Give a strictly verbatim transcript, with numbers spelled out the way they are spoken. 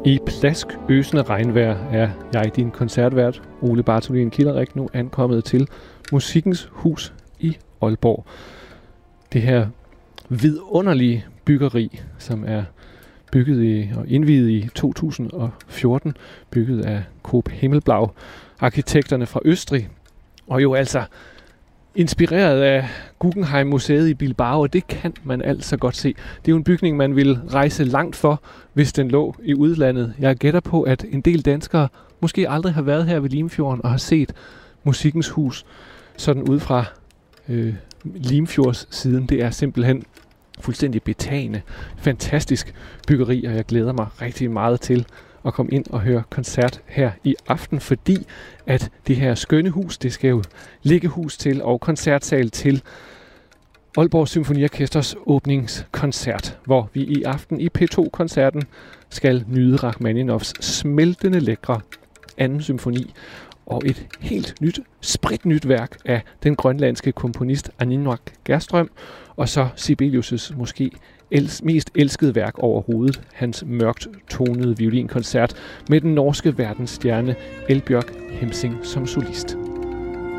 I plask øsende regnvejr er jeg, din koncertvært, Ole Bartholin Kilderik, nu ankommet til Musikkens Hus i Aalborg. Det her vidunderlige byggeri, som er bygget i og indviet i to tusind og fjorten, bygget af Coop Himmelblau, arkitekterne fra Østrig, og jo altså inspireret af Guggenheim Museet i Bilbao, og det kan man altså godt se. Det er jo en bygning, man ville rejse langt for, hvis den lå i udlandet. Jeg gætter på, at en del danskere måske aldrig har været her ved Limfjorden og har set Musikkens Hus sådan ud fra øh, Limfjords siden. Det er simpelthen fuldstændig betagende, fantastisk byggeri, og jeg glæder mig rigtig meget til at komme ind og høre koncert her i aften, fordi at det her skønne hus, det skal jo ligge hus til og koncertsal til Aalborg Symfoniorkesters åbningskoncert, hvor vi i aften i P to-koncerten skal nyde Rachmaninovs smeltende lækre anden symfoni og et helt nyt, spritnyt værk af den grønlandske komponist Aninwaq Gerström, og så Sibelius' måske els, mest elskede værk overhovedet, hans mørkt tonede violinkoncert med den norske verdensstjerne Elbjørg Hemsing som solist.